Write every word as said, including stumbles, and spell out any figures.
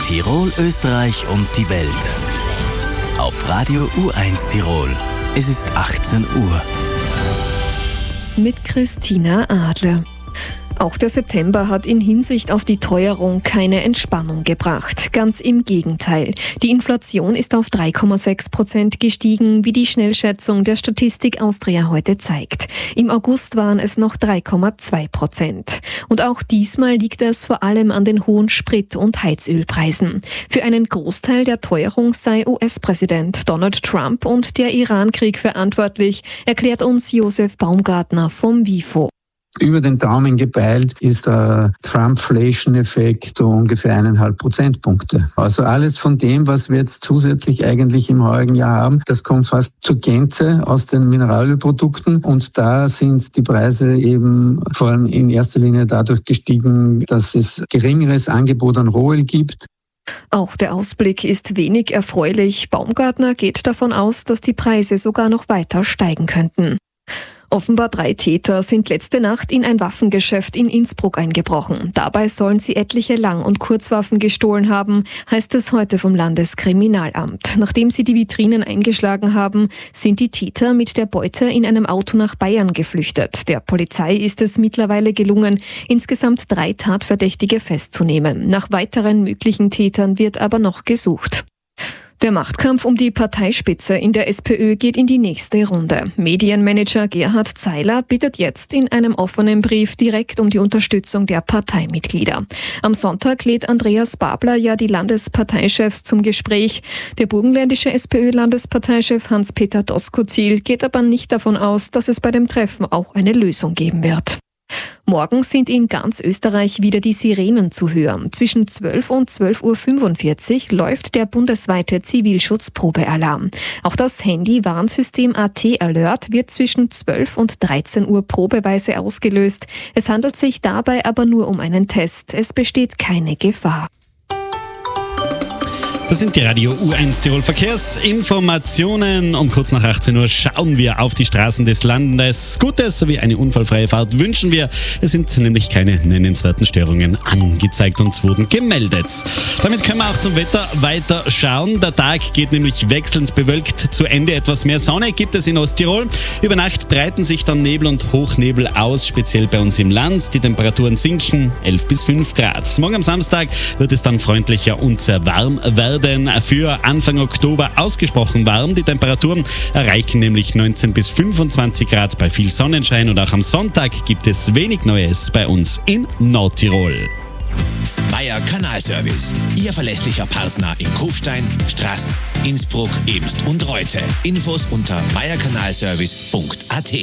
Tirol, Österreich und die Welt. Auf Radio U eins Tirol. Es ist achtzehn Uhr. Mit Christina Adler. Auch der September hat in Hinsicht auf die Teuerung keine Entspannung gebracht. Ganz im Gegenteil. Die Inflation ist auf drei Komma sechs Prozent gestiegen, wie die Schnellschätzung der Statistik Austria heute zeigt. Im August waren es noch drei Komma zwei Prozent. Und auch diesmal liegt es vor allem an den hohen Sprit- und Heizölpreisen. Für einen Großteil der Teuerung sei U S-Präsident Donald Trump und der Iran-Krieg verantwortlich, erklärt uns Josef Baumgartner vom WIFO. Über den Daumen gepeilt ist der Trumpflation-Effekt so ungefähr eineinhalb Prozentpunkte. Also alles von dem, was wir jetzt zusätzlich eigentlich im heurigen Jahr haben, das kommt fast zur Gänze aus den Mineralölprodukten. Und da sind die Preise eben vor allem in erster Linie dadurch gestiegen, dass es geringeres Angebot an Rohöl gibt. Auch der Ausblick ist wenig erfreulich. Baumgartner geht davon aus, dass die Preise sogar noch weiter steigen könnten. Offenbar drei Täter sind letzte Nacht in ein Waffengeschäft in Innsbruck eingebrochen. Dabei sollen sie etliche Lang- und Kurzwaffen gestohlen haben, heißt es heute vom Landeskriminalamt. Nachdem sie die Vitrinen eingeschlagen haben, sind die Täter mit der Beute in einem Auto nach Bayern geflüchtet. Der Polizei ist es mittlerweile gelungen, insgesamt drei Tatverdächtige festzunehmen. Nach weiteren möglichen Tätern wird aber noch gesucht. Der Machtkampf um die Parteispitze in der SPÖ geht in die nächste Runde. Medienmanager Gerhard Zeiler bittet jetzt in einem offenen Brief direkt um die Unterstützung der Parteimitglieder. Am Sonntag lädt Andreas Babler ja die Landesparteichefs zum Gespräch. Der burgenländische SPÖ-Landesparteichef Hans-Peter Doskozil geht aber nicht davon aus, dass es bei dem Treffen auch eine Lösung geben wird. Morgen sind in ganz Österreich wieder die Sirenen zu hören. Zwischen zwölf und zwölf Uhr fünfundvierzig läuft der bundesweite Zivilschutzprobealarm. Auch das Handy-Warnsystem A T Alert wird zwischen zwölf und dreizehn Uhr probeweise ausgelöst. Es handelt sich dabei aber nur um einen Test. Es besteht keine Gefahr. Das sind die Radio U eins Tirol Verkehrsinformationen. Um kurz nach achtzehn Uhr schauen wir auf die Straßen des Landes. Gutes sowie eine unfallfreie Fahrt wünschen wir. Es sind nämlich keine nennenswerten Störungen angezeigt und wurden gemeldet. Damit können wir auch zum Wetter weiter schauen. Der Tag geht nämlich wechselnd bewölkt zu Ende. Etwas mehr Sonne gibt es in Osttirol. Über Nacht breiten sich dann Nebel und Hochnebel aus, speziell bei uns im Land. Die Temperaturen sinken elf bis fünf Grad. Morgen am Samstag wird es dann freundlicher und sehr warm werden. Für Anfang Oktober ausgesprochen warm. Die Temperaturen erreichen nämlich neunzehn bis fünfundzwanzig Grad bei viel Sonnenschein und auch am Sonntag gibt es wenig Neues bei uns in Nordtirol. Meier Kanalservice, Ihr verlässlicher Partner in Kufstein, Straß, Innsbruck, Ebst und Reute. Infos unter meier kanalservice punkt a t.